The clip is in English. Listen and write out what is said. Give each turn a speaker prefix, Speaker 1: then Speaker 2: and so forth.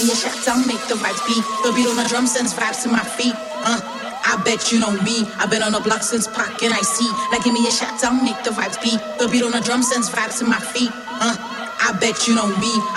Speaker 1: me a shot, I'll make the vibes beat. The beat on the drum sends vibes to my feet. I bet you know me. I've been on the block since Pac and I see. Like give me a shot, I'll make the vibes beat. The beat on the drum sends vibes to my feet. I bet you know me.